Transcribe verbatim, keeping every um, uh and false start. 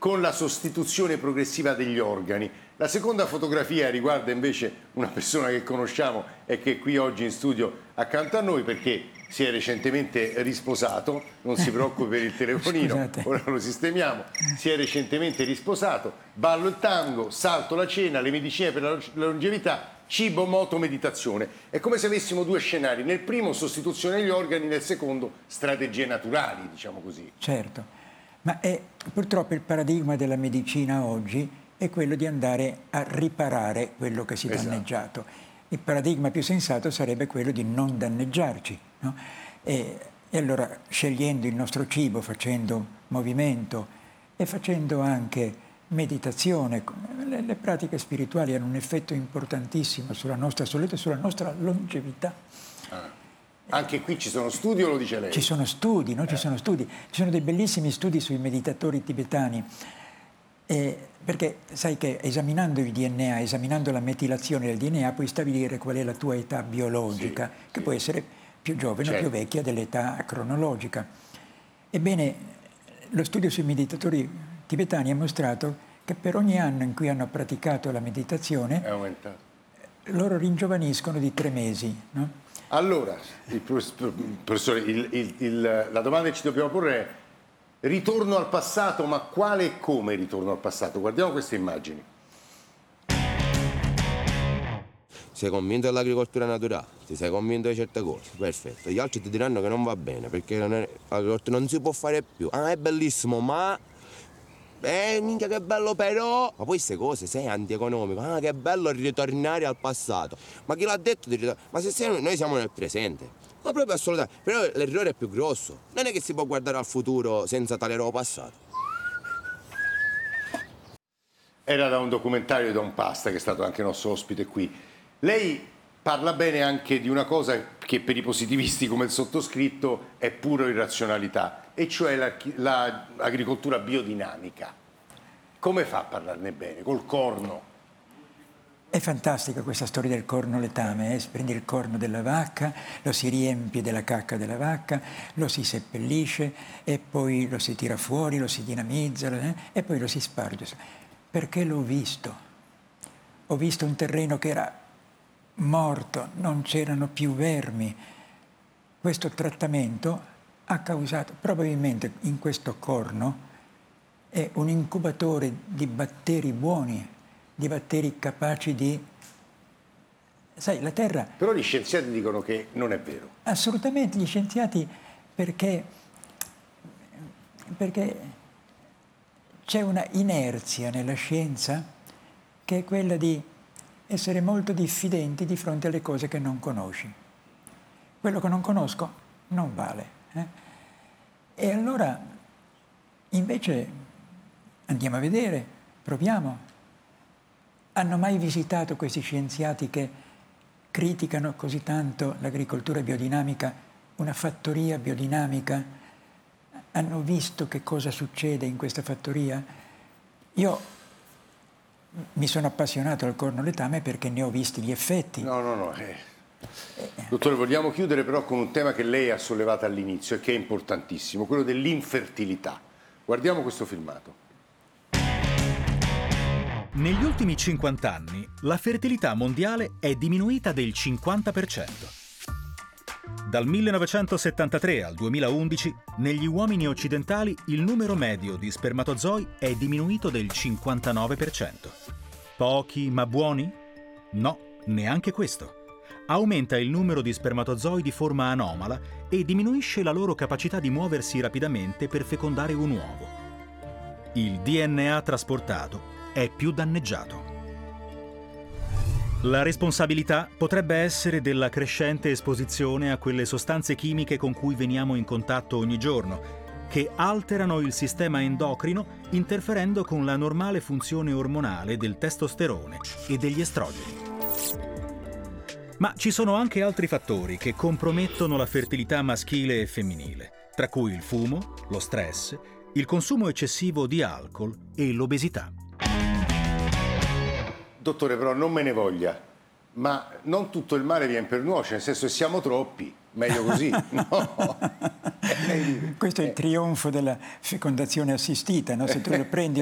con la sostituzione progressiva degli organi. La seconda fotografia riguarda invece una persona che conosciamo e che è qui oggi in studio accanto a noi perché si è recentemente risposato, non si preoccupi per il telefonino, Scusate. Ora lo sistemiamo, si è recentemente risposato, ballo il tango, salto la cena, le medicine per la longevità, cibo, moto, meditazione. È come se avessimo due scenari, nel primo sostituzione degli organi, nel secondo strategie naturali, diciamo così. Certo, ma è, purtroppo il paradigma della medicina oggi è quello di andare a riparare quello che si è Esatto. danneggiato. Il paradigma più sensato sarebbe quello di non danneggiarci, no? E, e allora scegliendo il nostro cibo, facendo movimento e facendo anche meditazione, le, le pratiche spirituali hanno un effetto importantissimo sulla nostra salute e sulla nostra longevità. Ah. Anche qui ci sono studi o lo dice lei? Ci sono studi, no? Eh. Ci sono studi. Ci sono dei bellissimi studi sui meditatori tibetani. Eh, perché sai che esaminando il D N A, esaminando la metilazione del D N A, puoi stabilire qual è la tua età biologica, sì, che sì. può essere più giovane certo. o più vecchia dell'età cronologica. Ebbene, lo studio sui meditatori tibetani ha mostrato che per ogni anno in cui hanno praticato la meditazione, È aumentato. loro ringiovaniscono di tre mesi, no? Allora, il professore, il, il, il, la domanda che ci dobbiamo porre è ritorno al passato, ma quale e come ritorno al passato? Guardiamo queste immagini. Sei convinto dell'agricoltura naturale, ti sei convinto di certe cose, perfetto. Gli altri ti diranno che non va bene, perché l'agricoltura non si può fare più. Ah, è bellissimo, ma... Eh, minchia che bello però! Ma poi queste cose, sei antieconomico, ah che bello ritornare al passato. Ma chi l'ha detto di ritornare? Ma se siamo, noi siamo nel presente. Ma proprio assolutamente. Però l'errore è più grosso. Non è che si può guardare al futuro senza tagliare il passato. Era da un documentario di Don Pasta, che è stato anche nostro ospite qui. Lei parla bene anche di una cosa che per i positivisti come il sottoscritto è pura irrazionalità, e cioè l'agricoltura la, biodinamica. Come fa a parlarne bene? Col corno? È fantastica questa storia del corno letame, eh? Si prende il corno della vacca, lo si riempie della cacca della vacca, lo si seppellisce e poi lo si tira fuori, lo si dinamizza eh? e poi lo si sparge. Perché l'ho visto. Ho visto un terreno che era morto, non c'erano più vermi. Questo trattamento ha causato, probabilmente in questo corno, è un incubatore di batteri buoni, di batteri capaci di... Sai, la Terra... Però gli scienziati dicono che non è vero. Assolutamente, gli scienziati, perché, perché c'è una inerzia nella scienza che è quella di essere molto diffidenti di fronte alle cose che non conosci. Quello che non conosco non vale. Eh? E allora, invece, andiamo a vedere, proviamo. Hanno mai visitato questi scienziati che criticano così tanto l'agricoltura biodinamica, una fattoria biodinamica? Hanno visto che cosa succede in questa fattoria? Io mi sono appassionato al corno letame perché ne ho visti gli effetti. No, no, no. Eh. Dottore, vogliamo chiudere però con un tema che lei ha sollevato all'inizio e che è importantissimo, quello dell'infertilità. Guardiamo questo filmato. Negli ultimi cinquanta anni la fertilità mondiale è diminuita del cinquanta per cento. Dal millenovecentosettantatré al duemilaundici, negli uomini occidentali il numero medio di spermatozoi è diminuito del cinquantanove per cento. Pochi ma buoni? No, neanche questo. Aumenta il numero di spermatozoi di forma anomala e diminuisce la loro capacità di muoversi rapidamente per fecondare un uovo. Il D N A trasportato è più danneggiato. La responsabilità potrebbe essere della crescente esposizione a quelle sostanze chimiche con cui veniamo in contatto ogni giorno, che alterano il sistema endocrino interferendo con la normale funzione ormonale del testosterone e degli estrogeni. Ma ci sono anche altri fattori che compromettono la fertilità maschile e femminile, tra cui il fumo, lo stress, il consumo eccessivo di alcol e l'obesità. Dottore, però non me ne voglia, ma non tutto il male viene per nuocere, nel senso che siamo troppi, meglio così. No. Questo è il trionfo della fecondazione assistita, no? Se tu lo prendi